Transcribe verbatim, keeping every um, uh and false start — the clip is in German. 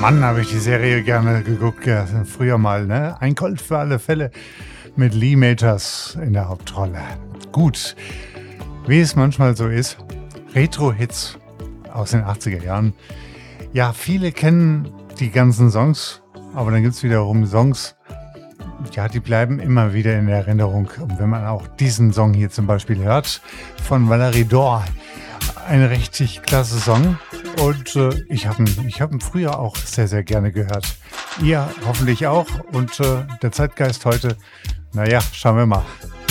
Mann, habe ich die Serie gerne geguckt. Ja, früher mal, ne? Ein Colt für alle Fälle mit Lee Majors in der Hauptrolle. Gut, wie es manchmal so ist, Retro-Hits aus den achtziger Jahren. Ja, viele kennen die ganzen Songs, aber dann gibt es wiederum Songs, ja, die bleiben immer wieder in Erinnerung. Und wenn man auch diesen Song hier zum Beispiel hört, von Valerie Dor, ein richtig klasse Song. Und äh, ich habe ihn ich hab ihn früher auch sehr, sehr gerne gehört. Ihr hoffentlich auch. Und äh, der Zeitgeist heute, naja, schauen wir mal.